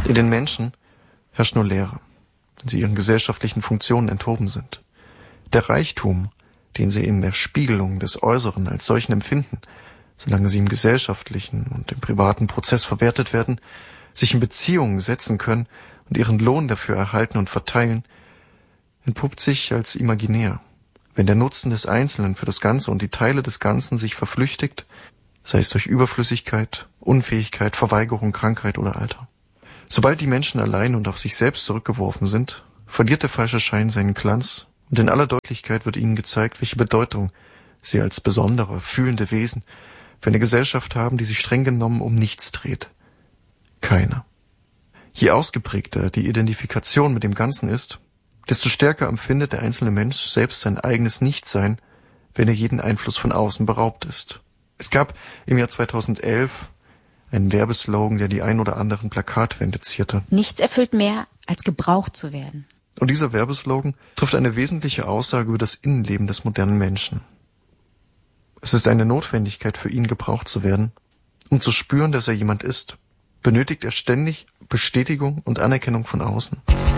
In den Menschen herrscht nur Leere, wenn sie ihren gesellschaftlichen Funktionen enthoben sind. Der Reichtum, den sie in der Spiegelung des Äußeren als solchen empfinden, solange sie im gesellschaftlichen und im privaten Prozess verwertet werden, sich in Beziehungen setzen können und ihren Lohn dafür erhalten und verteilen, entpuppt sich als imaginär. Wenn der Nutzen des Einzelnen für das Ganze und die Teile des Ganzen sich verflüchtigt, sei es durch Überflüssigkeit, Unfähigkeit, Verweigerung, Krankheit oder Alter. Sobald die Menschen allein und auf sich selbst zurückgeworfen sind, verliert der falsche Schein seinen Glanz und in aller Deutlichkeit wird ihnen gezeigt, welche Bedeutung sie als besondere, fühlende Wesen für eine Gesellschaft haben, die sich streng genommen um nichts dreht. Keine. Je ausgeprägter die Identifikation mit dem Ganzen ist, desto stärker empfindet der einzelne Mensch selbst sein eigenes Nichtsein, wenn er jeden Einfluss von außen beraubt ist. Es gab im Jahr 2011 einen Werbeslogan, der die ein oder anderen Plakatwände zierte. Nichts erfüllt mehr, als gebraucht zu werden. Und dieser Werbeslogan trifft eine wesentliche Aussage über das Innenleben des modernen Menschen. Es ist eine Notwendigkeit für ihn, gebraucht zu werden. Um zu spüren, dass er jemand ist, benötigt er ständig Bestätigung und Anerkennung von außen.